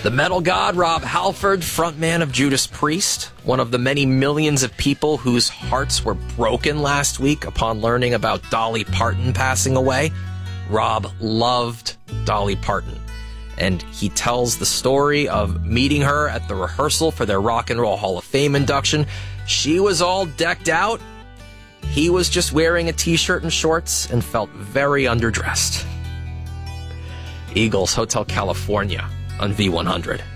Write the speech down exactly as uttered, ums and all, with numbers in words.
The metal god Rob Halford, frontman of Judas Priest, one of the many millions of people whose hearts were broken last week upon learning about Dolly Parton passing away. Rob loved Dolly Parton, and he tells the story of meeting her at the rehearsal for their Rock and Roll Hall of Fame induction. She was all decked out. He was just wearing a t-shirt and shorts and felt very underdressed. Eagles, Hotel California on V one hundred.